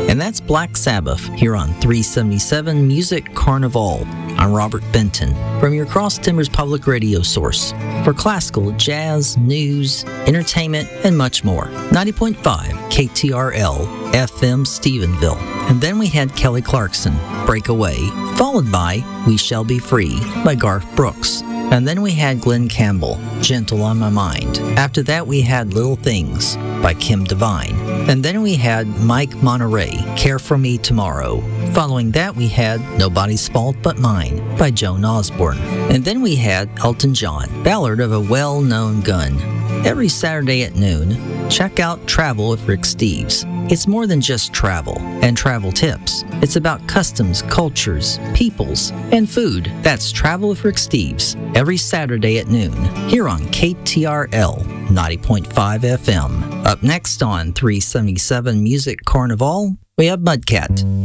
And that's Black Sabbath here on 377 Music Carnival. I'm Robert Benton from your Cross Timbers Public Radio source for classical, jazz, news, entertainment, and much more. 90.5 KTRL FM Stephenville. And then we had Kelly Clarkson, Breakaway, followed by We Shall Be Free by Garth Brooks. And then we had Glenn Campbell, Gentle on My Mind. After that, we had Little Things by Kim Devine. And then we had Mike Monterey, Care for Me Tomorrow. Following that, we had Nobody's Fault But Mine by Joan Osborne. And then we had Elton John, Ballad of a Well-Known Gun. Every Saturday at noon, check out Travel with Rick Steves. It's more than just travel and travel tips. It's about customs, cultures, peoples, and food. That's Travel with Rick Steves every Saturday at noon here on KTRL 90.5 FM. Up next on 377 Music Carnival, we have Mudcat.